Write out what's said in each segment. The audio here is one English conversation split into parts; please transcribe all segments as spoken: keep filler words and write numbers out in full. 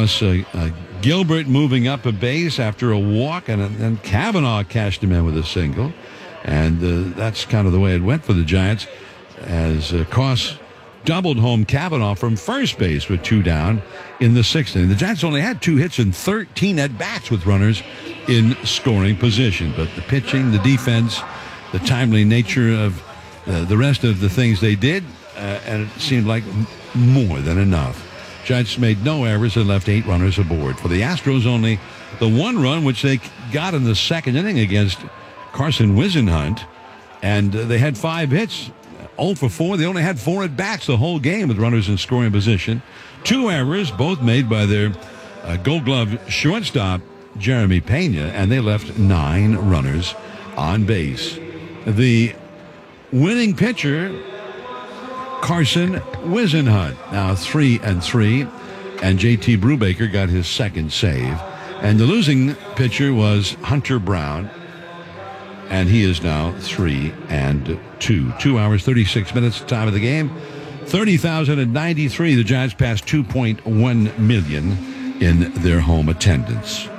was uh, uh, Gilbert moving up a base after a walk, and then Cavanaugh cashed him in with a single. And uh, that's kind of the way it went for the Giants, as uh, Koss doubled home Cavanaugh from first base with two down in the sixth inning. The Giants only had two hits and thirteen at-bats with runners in scoring position. But the pitching, the defense, the timely nature of uh, the rest of the things they did, uh, and it seemed like m- more than enough. Giants made no errors and left eight runners aboard. For the Astros, only the one run which they got in the second inning against Carson Whisenhunt, and uh, they had five hits. oh for four. They only had four at-bats the whole game with runners in scoring position. Two errors, both made by their uh, Gold Glove shortstop, Jeremy Pena, and they left nine runners on base. The winning pitcher, Carson Whisenhunt, now three and three, and J T Brubaker got his second save. And the losing pitcher was Hunter Brown, and he is now three and two. Two hours, thirty-six minutes, time of the game. thirty thousand ninety-three. The Giants passed two point one million in their home attendance.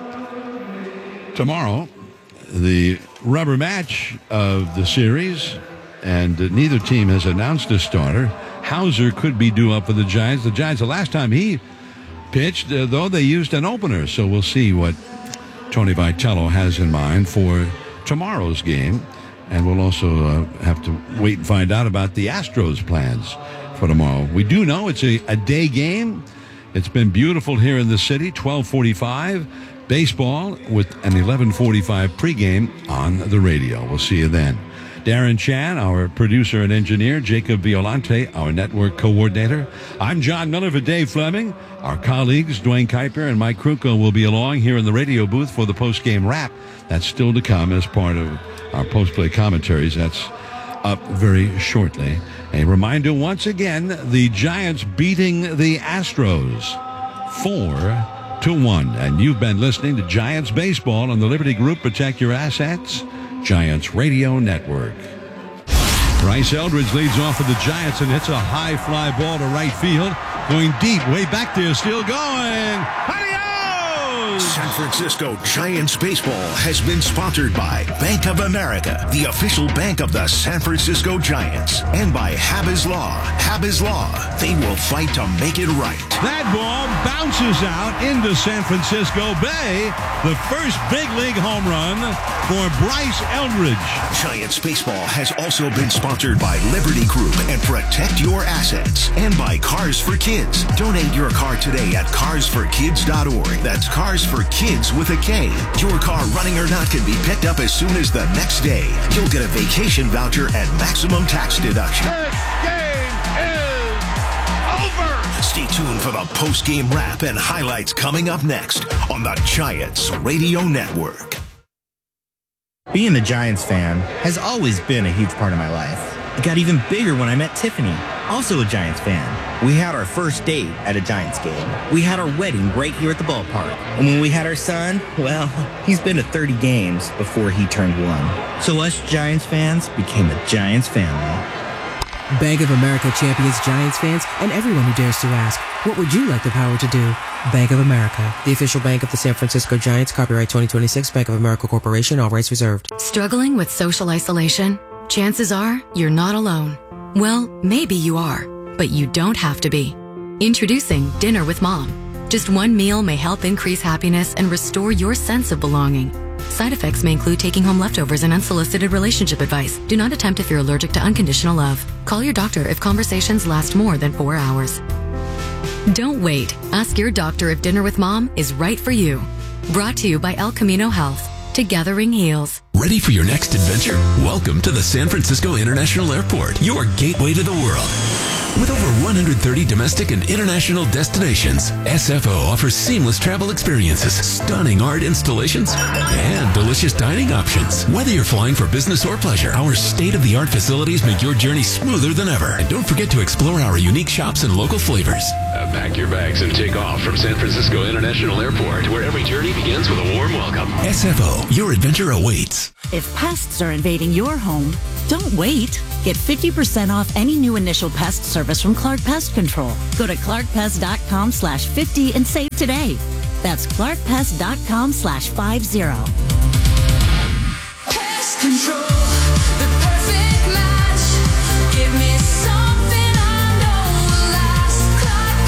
Tomorrow, the rubber match of the series, and neither team has announced a starter. Hauser could be due up for the Giants. The Giants, the last time he pitched, uh, though, they used an opener, so we'll see what Tony Vitello has in mind for tomorrow's game, and we'll also uh, have to wait and find out about the Astros' plans for tomorrow. We do know it's a, a day game. It's been beautiful here in the city. twelve forty-five baseball with an eleven forty-five pregame on the radio. We'll see you then. Darren Chan, our producer and engineer, Jacob Violante, our network coordinator. I'm John Miller for Dave Fleming. Our colleagues, Dwayne Kuiper and Mike Krukow, will be along here in the radio booth for the post-game wrap. That's still to come as part of our post-play commentaries. That's up very shortly. A reminder once again, the Giants beating the Astros four to one. And you've been listening to Giants Baseball on the Liberty Group Protect Your Assets Giants Radio Network. Bryce Eldridge leads off for the Giants and hits a high fly ball to right field. Going deep, way back there, still going. Adios! San Francisco Giants baseball has been sponsored by Bank of America, the official bank of the San Francisco Giants, and by Habas Law. Habas Law, they will fight to make it right. That ball bounces out into San Francisco Bay. The first big league home run for Bryce Eldridge. Giants baseball has also been sponsored by Liberty Group and Protect Your Assets, and by Cars for Kids. Donate your car today at cars for kids dot org. That's Cars for Kids with a K. Your car, running or not, can be picked up as soon as the next day. You'll get a vacation voucher and maximum tax deduction. This game is over! Stay tuned for the post-game wrap and highlights coming up next on the Giants Radio Network. Being a Giants fan has always been a huge part of my life. It got even bigger when I met Tiffany, also a Giants fan. We had our first date at a Giants game. We had our wedding right here at the ballpark. And when we had our son, well, he's been to thirty games before he turned one. So us Giants fans became a Giants family. Bank of America champions Giants fans and everyone who dares to ask, what would you like the power to do? Bank of America, the official bank of the San Francisco Giants. Copyright twenty twenty-six, Bank of America Corporation. All rights reserved. Struggling with social isolation? Chances are you're not alone. Well, maybe you are, but you don't have to be. Introducing Dinner with Mom. Just one meal may help increase happiness and restore your sense of belonging. Side effects may include taking home leftovers and unsolicited relationship advice. Do not attempt if you're allergic to unconditional love. Call your doctor if conversations last more than four hours. Don't wait. Ask your doctor if Dinner with Mom is right for you. Brought to you by El Camino Health. Togethering heals. Ready for your next adventure? Welcome to the San Francisco International Airport, your gateway to the world. With over one hundred thirty domestic and international destinations, S F O offers seamless travel experiences, stunning art installations, and delicious dining options. Whether you're flying for business or pleasure, our state-of-the-art facilities make your journey smoother than ever. And don't forget to explore our unique shops and local flavors. Uh, pack your bags and take off from San Francisco International Airport, where every journey begins with a warm welcome. S F O, your adventure awaits. If pests are invading your home, don't wait. Get fifty percent off any new initial pest service from Clark Pest Control. Go to clark pest dot com slash fifty and save today. That's clark pest dot com slash fifty. Pest Control, the perfect match. Give me something I know will last.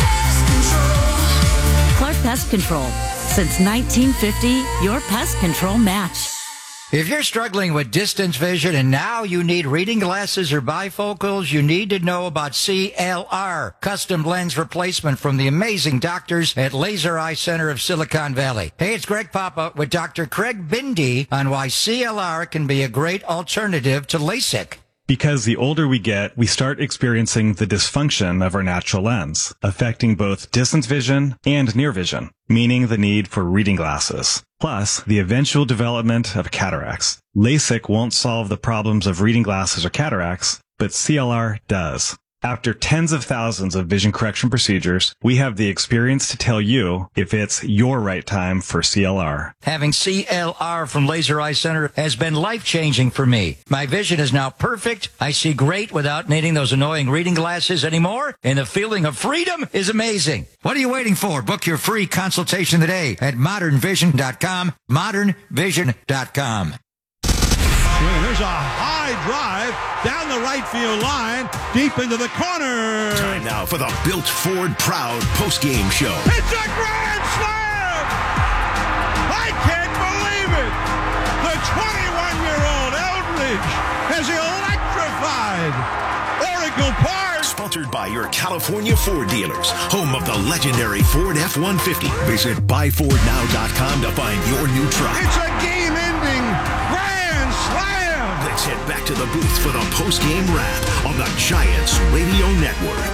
Clark Pest Control. Clark Pest Control. Since nineteen fifty, your pest control match. If you're struggling with distance vision and now you need reading glasses or bifocals, you need to know about C L R, custom lens replacement from the amazing doctors at Laser Eye Center of Silicon Valley. Hey, it's Greg Papa with Doctor Craig Bindi on why C L R can be a great alternative to LASIK. Because the older we get, we start experiencing the dysfunction of our natural lens, affecting both distance vision and near vision, meaning the need for reading glasses, plus the eventual development of cataracts. LASIK won't solve the problems of reading glasses or cataracts, but C L R does. After tens of thousands of vision correction procedures, we have the experience to tell you if it's your right time for C L R. Having C L R from Laser Eye Center has been life-changing for me. My vision is now perfect. I see great without needing those annoying reading glasses anymore, and the feeling of freedom is amazing. What are you waiting for? Book your free consultation today at modern vision dot com, modern vision dot com. There's a high drive down the right field line, deep into the corner. Time now for the Built Ford Proud postgame show. It's a grand slam! I can't believe it! The twenty-one-year-old Eldridge has electrified Oracle Park. Sponsored by your California Ford dealers, home of the legendary Ford F one fifty. Visit buy ford now dot com to find your new truck. It's a game-ending grand slam! Let's head back to the booth for the post-game wrap on the Giants Radio Network.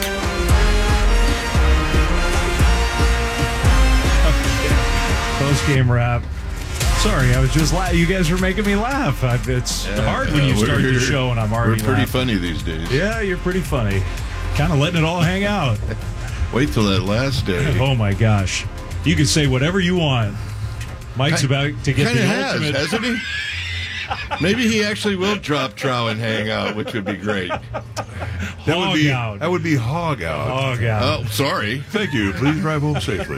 Post-game wrap. Sorry, I was just laughing. You guys were making me laugh. I, it's yeah, hard when yeah, you start the show and I'm already We're pretty laughing. funny these days. Yeah, you're pretty funny. Kind of letting it all hang out. Wait till that last day. Oh, my gosh. You can say whatever you want. Mike's I, about to get the has, ultimate. Hasn't he? Maybe he actually will drop trow and hang out, which would be great. That would be out. that would be hog out. Hog out. Oh, sorry. Thank you. Please drive home safely.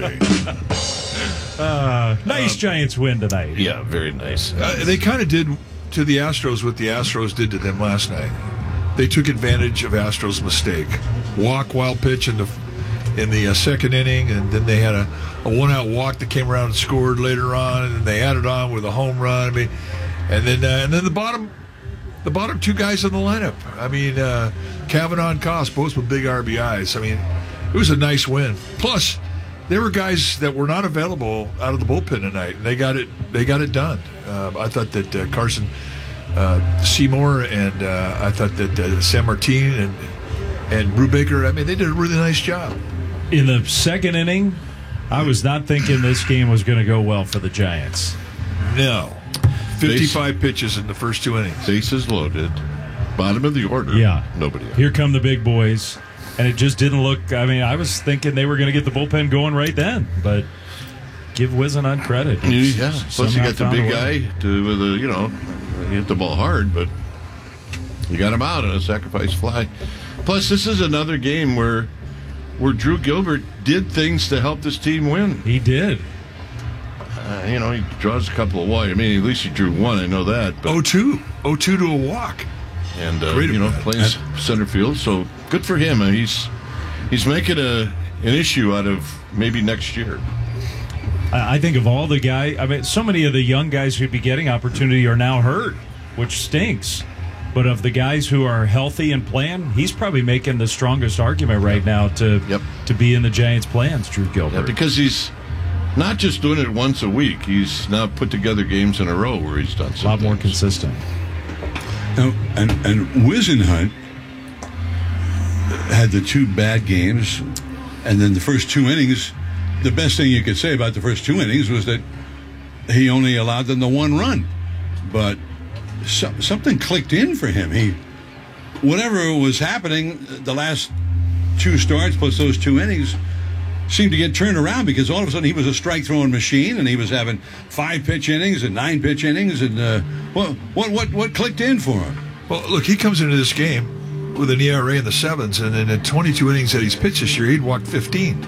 Uh, nice um, Giants win tonight. Yeah, very nice. Uh, they kind of did to the Astros what the Astros did to them last night. They took advantage of Astros' mistake. Walk, wild pitch in the in the uh, second inning, and then they had a, a one-out walk that came around and scored later on, and then they added on with a home run. I mean, and then uh, and then the bottom the bottom two guys in the lineup. I mean, uh, Kavanaugh and Koss, both with big R B Is. I mean, it was a nice win. Plus, there were guys that were not available out of the bullpen tonight, and they got it. They got it done. Uh, I thought that uh, Carson uh, Seymour and uh, I thought that uh, San Martin and and Brubaker. I mean, they did a really nice job. In the second inning, I was not thinking this game was going to go well for the Giants. No, fifty-five Base, pitches in the first two innings. Bases loaded, bottom of the order. Yeah, nobody out. Here come the big boys. And it just didn't look, I mean, I was thinking they were going to get the bullpen going right then, but give Whisenhunt credit. Yeah, plus you got the big guy to, with a, you know, he hit the ball hard, but you got him out on a sacrifice fly. Plus, this is another game where where Drew Gilbert did things to help this team win. He did. Uh, you know, he draws a couple of walks. I mean, at least he drew one, I know that. But oh two. oh two to a walk. And, uh, you know, plays center field, so good for him. Uh, he's he's making a an issue out of maybe next year. I think of all the guys, I mean, so many of the young guys who'd be getting opportunity are now hurt, which stinks. But of the guys who are healthy and playing, he's probably making the strongest argument right now to yep. to be in the Giants' plans, Drew Gilbert. Yeah, because he's not just doing it once a week. He's now put together games in a row where he's done something. A lot more consistent. Now, and, and Whisenhunt had the two bad games, and then the first two innings, the best thing you could say about the first two innings was that he only allowed them the one run. But so, something clicked in for him. He, whatever was happening, the last two starts plus those two innings, seemed to get turned around because all of a sudden he was a strike-throwing machine, and he was having five-pitch innings and nine-pitch innings. And uh, what, what, what, what clicked in for him? Well, look, he comes into this game with an E R A in the sevens, and in the twenty-two innings that he's pitched this year, he'd walked fifteen.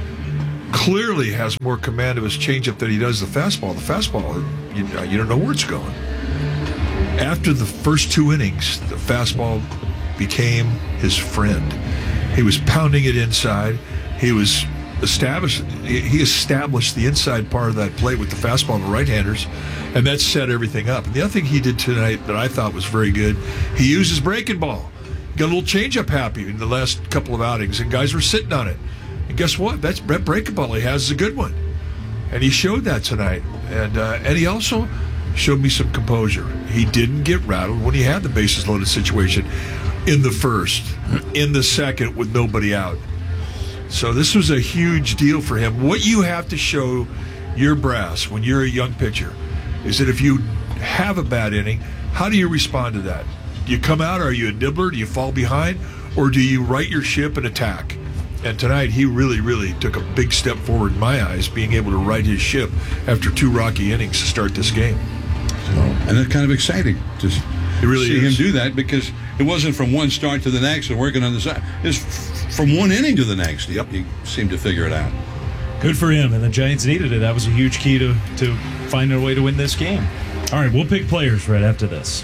Clearly has more command of his changeup than he does the fastball. The fastball, you, you don't know where it's going. After the first two innings, the fastball became his friend. He was pounding it inside. He was established. He established the inside part of that plate with the fastball and the right-handers, and that set everything up. And the other thing he did tonight that I thought was very good, he used his breaking ball. Got a little changeup happy in the last couple of outings, and guys were sitting on it. And guess what? That's Brett breaking ball he has is a good one, and he showed that tonight. And uh, and he also showed me some composure. He didn't get rattled when he had the bases loaded situation in the first, in the second with nobody out. So this was a huge deal for him. What you have to show your brass when you're a young pitcher is that if you have a bad inning, how do you respond to that? Do you come out? Are you a nibbler? Do you fall behind? Or do you right your ship and attack? And tonight he really, really took a big step forward in my eyes, being able to right his ship after two rocky innings to start this game. So, and it's kind of exciting to it really see is. him do that, because it wasn't from one start to the next and working on the side. It's f- from one inning to the next. Yep, he seemed to figure it out. Good for him, and the Giants needed it. That was a huge key to, to finding a way to win this game. All right, we'll pick players right after this.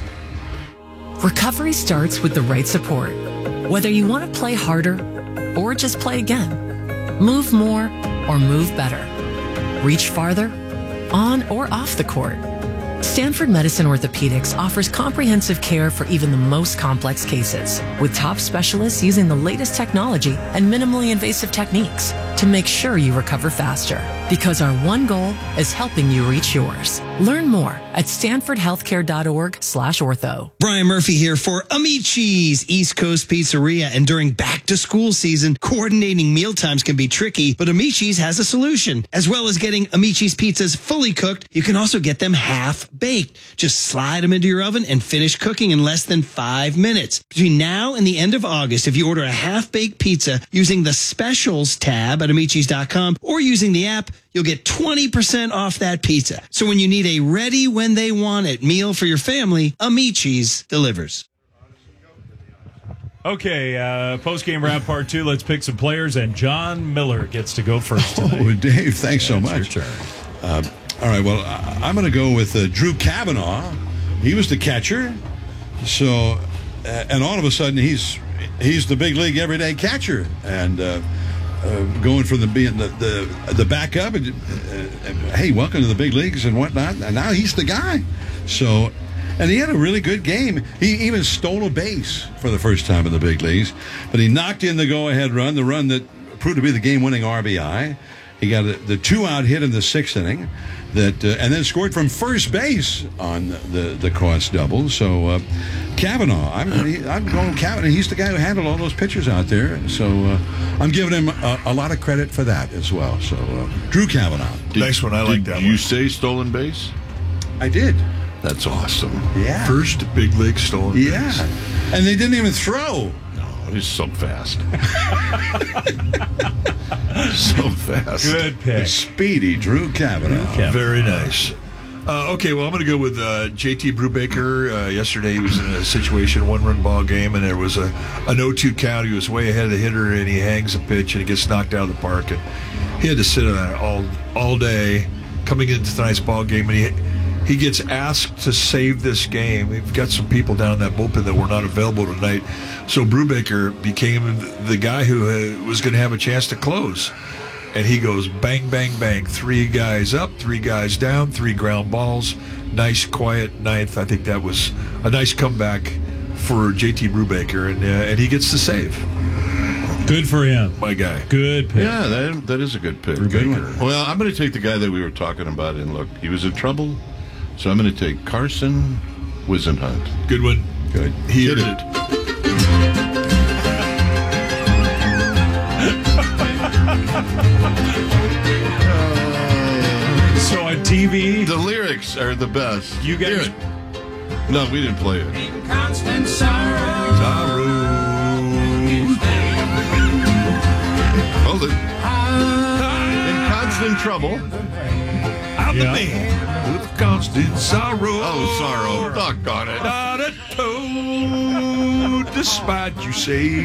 Recovery starts with the right support. Whether you want to play harder or just play again, move more or move better, reach farther, on or off the court. Stanford Medicine Orthopedics offers comprehensive care for even the most complex cases, with top specialists using the latest technology and minimally invasive techniques to make sure you recover faster. Because our one goal is helping you reach yours. Learn more at stanfordhealthcare.org slash ortho. Brian Murphy here for Amici's East Coast Pizzeria. And during back to school season, coordinating mealtimes can be tricky, but Amici's has a solution. As well as getting Amici's pizzas fully cooked, you can also get them half baked. Just slide them into your oven and finish cooking in less than five minutes. Between now and the end of August, if you order a half-baked pizza using the specials tab at amicis dot com or using the app, you'll get twenty percent off that pizza. So when you need a ready when they want it meal for your family, Amici's delivers. Okay, uh, post-game wrap part two. Let's pick some players, and John Miller gets to go first tonight. Oh, Dave, thanks so That's much. your turn. Uh, all right, well, I- I'm going to go with uh, Drew Kavanaugh. He was the catcher. So, uh, and all of a sudden, he's he's the big league everyday catcher. And uh, uh, going from the being the, the, the backup, and, uh, hey, welcome to the big leagues and whatnot. And now he's the guy. So, and he had a really good game. He even stole a base for the first time in the big leagues. But he knocked in the go-ahead run, the run that proved to be the game-winning R B I. He got a, the two-out hit in the sixth inning, that uh, and then scored from first base on the the cost double. So uh, Kavanaugh, I'm he, I'm going Kavanaugh. He's the guy who handled all those pitchers out there. So uh, I'm giving him a, a lot of credit for that as well. So uh, Drew Kavanaugh. Did, Nice one. I like did that you one. say stolen base? I did. That's awesome. Yeah. First big league stolen Yeah. base. And they didn't even throw. No, he's so fast. so fast. Good pick. Speedy Drew Kavanaugh. Kavanaugh. Very nice. Uh, okay, well, I'm going to go with uh, J T Brubaker. Uh, yesterday, he was in a situation, one-run ball game, and there was a an oh two count. He was way ahead of the hitter, and he hangs a pitch, and he gets knocked out of the park. And he had to sit on it all all day, coming into tonight's ball game, and he he gets asked to save this game. We've got some people down in that bullpen that were not available tonight, so Brubaker became the guy who uh, was going to have a chance to close. And he goes bang, bang, bang. Three guys up, three guys down, three ground balls. Nice, quiet ninth. I think that was a nice comeback for J T Brubaker, and uh, and he gets the save. Good for him. My guy. Good pick. Yeah, that that is a good pick. Good one. Well, I'm going to take the guy that we were talking about, and look, he was in trouble, so I'm going to take Carson Wisenhunt. Good one. Good. He Hit hit it. it. So on T V, The lyrics are the best. you Hear guys. it. No, we didn't play it. Constant sorrow. Oh, called it. In Constant Trouble. I'm the man with constant sorrow. Oh, sorrow. Doggone it. Not a toad, despite you say.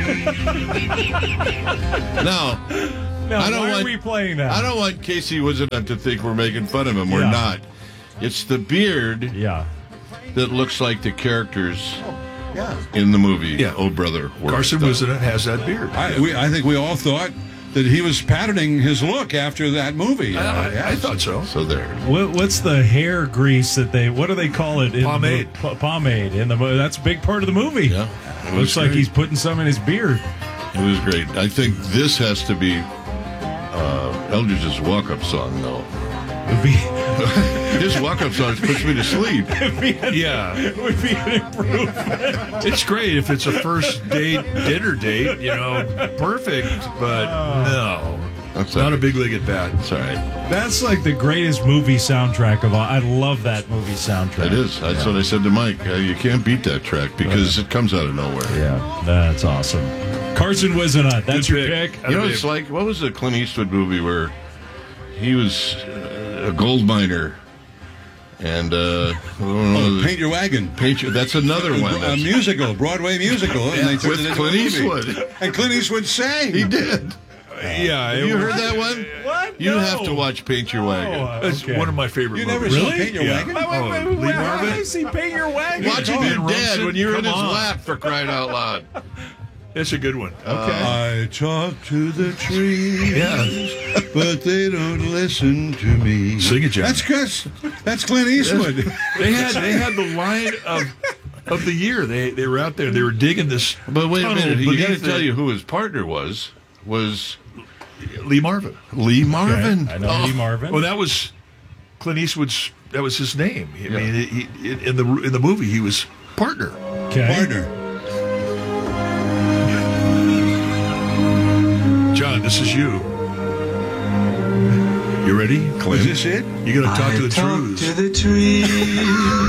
Now, Now, I don't why want, are we playing that? I don't want Casey Wizenut to think we're making fun of him. We're Yeah. not. It's the beard yeah. that looks like the characters Yeah. in the movie. Yeah. Oh, brother. Where Carson Art Thou. Wizenut has that beard. I, we, I think we all thought that he was patterning his look after that movie. I, Uh, I, yeah. I thought so. So there. What, what's the hair grease that they? What do they call it? In Pomade. The, mo- p- pomade in the. mo- That's a big part of the movie. Yeah. It was Looks like great. he's putting some in his beard. It was great. I think this has to be uh, Eldridge's walk-up song, though. Would be, His walk-up song puts me to sleep. would be an, Yeah. would be an improvement. It's great if it's a first date, dinner date, you know, perfect, but no. That's Not all a right. big league at bat. It's all right. That's like the greatest movie soundtrack of all. I love that movie soundtrack. It is. That's what I said to Mike. Uh, you can't beat that track because it comes out of nowhere. Yeah, that's awesome. Carson Wizenut, that's Good your pick. pick. You know, it's like, what was the Clint Eastwood movie where he was uh, a gold miner and, uh, I don't know, Oh, the- Paint Your Wagon. Paint Your, that's another one. A That's- musical, Broadway musical, and they turned with it into Clint a movie. Eastwood. And Clint Eastwood sang. He did. Yeah. Have it you was- heard that one? What? You No. have to watch Paint Your Wagon. Oh, It's okay. one of my favorite You never movies. saw Really? Paint Your Yeah. Wagon? Wait, wait, Oh, wait, Lee wait, how Marvin? does he paint your wagon? Watch him Ben your dad Rumson, when you're in come his on. lap, for crying out loud. It's a good one. I talk to the trees, Yeah. but they don't listen to me. Sing it, John. That's Chris. That's Clint Eastwood. They had they had the line of of the year. They they were out there. They were digging this. But wait a tunnel minute. You got to beneath tell the- you who his partner was. Was Lee Marvin. Lee Marvin. I know Oh. Lee Marvin. Well, that was Clint Eastwood's. That was his name. I mean, he, he, in the in the movie, he was partner. okay. Partner. John, this is you. You ready, Clint? Is this it? You got to talk to the talk trees. to the trees,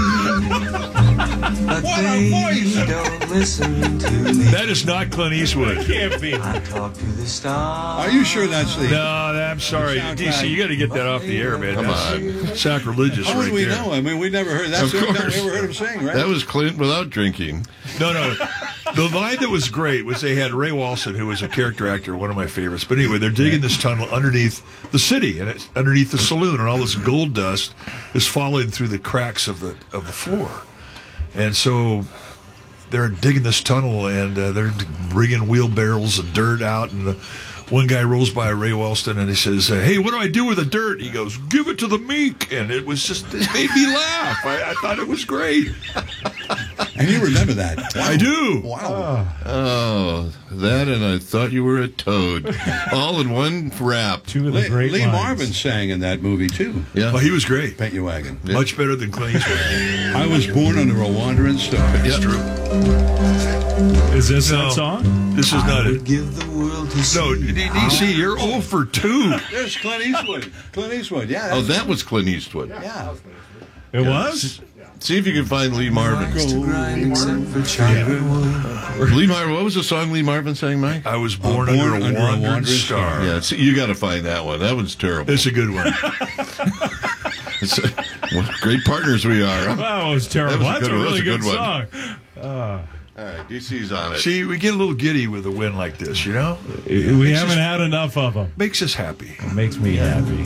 but What a they voice! don't listen to me. That is not Clint Eastwood. Can't be. I talk to the stars. Are you sure that's the? No, I'm sorry, Soundtrack. D C. You got to get that off the air, man. Come That's sacrilegious How would right we there. know? I mean, we never heard. That's Of the only time course. we ever heard him sing, right? That was Clint without drinking. No, no. The line that was great was they had Ray Walston, who was a character actor, one of my favorites. But anyway, they're digging this tunnel underneath the city, and it's underneath the saloon, and all this gold dust is falling through the cracks of the of the floor. And so they're digging this tunnel, and uh, they're bringing wheelbarrows of dirt out, and the, one guy rolls by Ray Walston, and he says, uh, "Hey, what do I do with the dirt?" He goes, "Give it to the meek," and it was just it made me laugh. I, I thought it was great. And you remember that? I do. Wow. Oh, that and I thought you were a toad. All in one rap. Two of the Lee, great Lee lines. Marvin sang in that movie too. Yeah. Oh, he was great. Paint Your Wagon. Much better than Clint Eastwood. I was born under a wandering star. That's true. Is this No. that song? This is not it. Give the world to see. No, D- D C, you're zero for two. There's Clint Eastwood. Clint Eastwood. Yeah. Oh, that was Clint Eastwood. Yeah. It was? See if you can find Lee Marvin. To grind except for chocolate wood. Lee Marvin. What was the song Lee Marvin sang, Mike? I was born, Born under, a under a wandering, wandering star. Yeah, see, you got to find that one. That one's terrible. It's a good one. It's a- what great partners we are. Huh? That was terrible. That was a That's good a one. really That was good, a good song. Uh, All right, D C's on it. See, we get a little giddy with a win like this, you know? we Makes haven't us- had enough of them. Makes us happy. It makes me happy.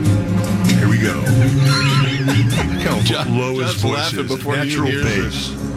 Here we go. Look how John- low his John's voice laughing is. before he Natural hears bass. it.